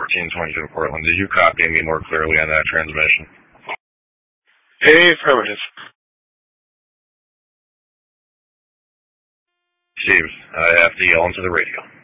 1422 Portland. Did you copy me more clearly on that transmission? Affirmative. Steve, I have to yell into the radio.